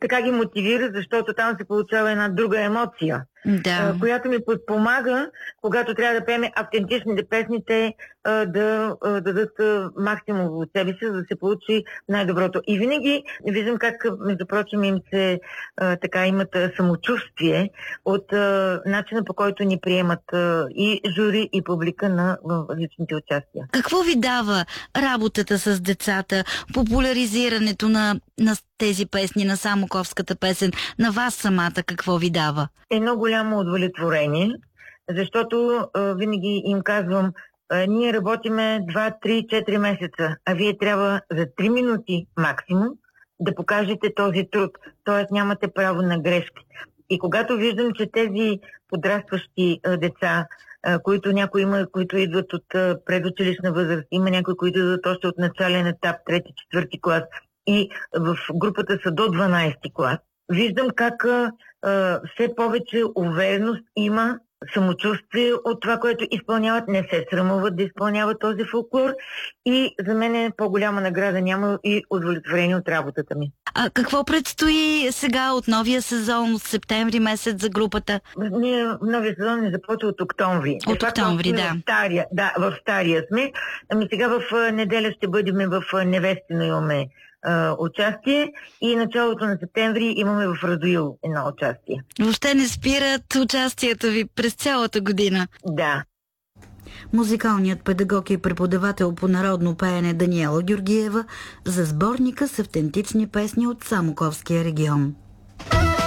така ги мотивира, защото там се получава една друга емоция, която ми подпомага, когато трябва да пеем автентичните песни, те да дадат максимум от себе си, за да се получи най-доброто. И винаги виждам как, между прочим, им се така имат самочувствие от начина, по който ни приемат и жури, и публика на личните участия. Какво ви дава работата с децата, популяризирането на тези песни, на Самоковската песен, на вас самата какво ви дава? Едно голямо удовлетворение, защото винаги им казвам, ние работиме 2, 3, 4 месеца, а вие трябва за 3 минути максимум да покажете този труд, т.е. нямате право на грешки. И когато виждам, че тези подрастващи деца, които някои има, които идват от предучилищна възраст, има някои, които идват още от начален етап, 3-4 клас, и в групата са до 12 клас, виждам как все повече увереност има, самочувствие от това, което изпълняват, не се срамуват да изпълняват този фолклор, и за мен е по-голяма награда няма и удовлетворение от работата ми. А какво предстои сега от новия сезон, от септември месец за групата? Новия сезон не започва от октомври. От октомври, да. В стария сме. Ами сега в неделя ще бъдем в Невестино, имаме участие, и началото на септември имаме в Радуил едно участие. Въобще не спират участията ви през цялата година. Да. Музикалният педагог и преподавател по народно пеене Даниела Георгиева за сборника с автентични песни от Самоковския регион.